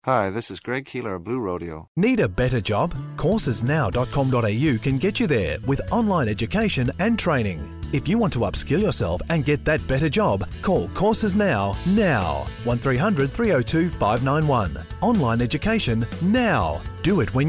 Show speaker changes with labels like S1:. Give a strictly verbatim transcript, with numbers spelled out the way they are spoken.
S1: Hi, this is Greg Keeler of Blue Rodeo.
S2: Need a better job? courses now dot com dot a u can get you there with online education and training. If you want to upskill yourself and get that better job, call Courses Now, now. one three hundred three oh two five nine one. Online education, now. Do it when